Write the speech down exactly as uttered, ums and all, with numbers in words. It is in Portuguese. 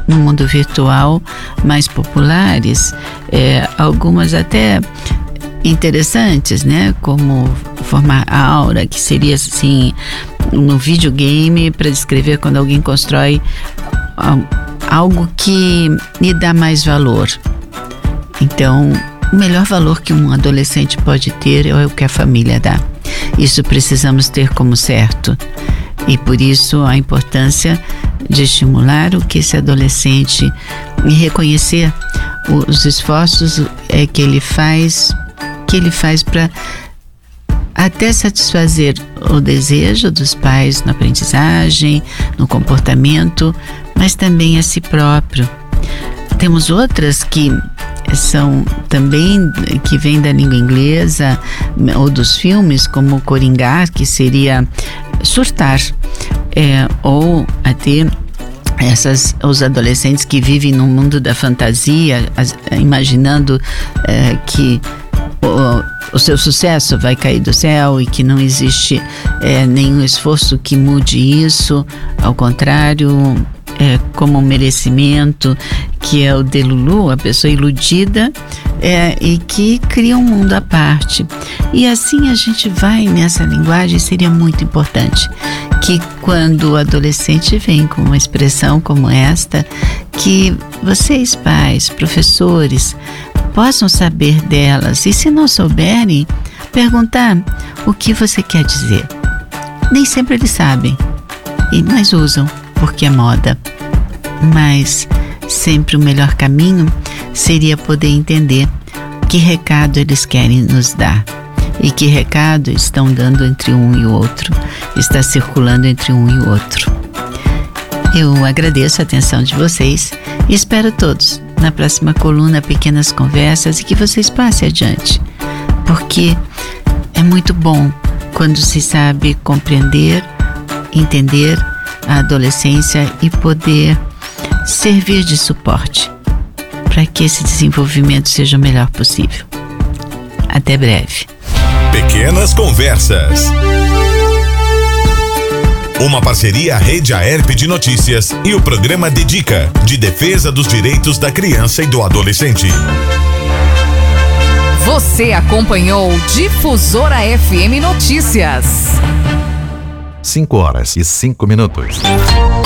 no mundo virtual mais populares, é, algumas até interessantes, né? Como formar aura, que seria assim no videogame para descrever quando alguém constrói algo que lhe dá mais valor. Então, o melhor valor que um adolescente pode ter é o que a família dá. Isso precisamos ter como certo. E por isso a importância de estimular o que esse adolescente e reconhecer os esforços é, que ele faz, que ele faz para até satisfazer o desejo dos pais na aprendizagem, no comportamento, mas também a si próprio. Temos outras que são também, que vêm da língua inglesa ou dos filmes, como coringar, que seria surtar, é, ou até essas, os adolescentes que vivem no mundo da fantasia, as, imaginando é, que o, o seu sucesso vai cair do céu e que não existe é, nenhum esforço que mude isso, ao contrário, é, como um merecimento, que é o delulu, a pessoa iludida, é, e que cria um mundo à parte. E assim a gente vai nessa linguagem. Seria muito importante que quando o adolescente vem com uma expressão como esta, que vocês pais, professores, possam saber delas, e se não souberem, perguntar o que você quer dizer. Nem sempre eles sabem, mas usam porque é moda. Mas sempre o melhor caminho seria poder entender que recado eles querem nos dar e que recado estão dando entre um e o outro, está circulando entre um e o outro. Eu agradeço a atenção de vocês e espero todos na próxima coluna Pequenas Conversas, e que vocês passem adiante, porque é muito bom quando se sabe compreender, entender a adolescência e poder servir de suporte para que esse desenvolvimento seja o melhor possível. Até breve. Pequenas Conversas. Uma parceria Rede Aerp de Notícias e o programa Dedica, de defesa dos direitos da criança e do adolescente. Você acompanhou Difusora F M Notícias. cinco horas e cinco minutos.